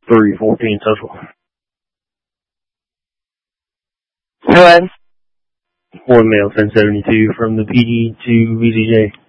314 social. Go ahead. One male 1072 from the PD to VZJ.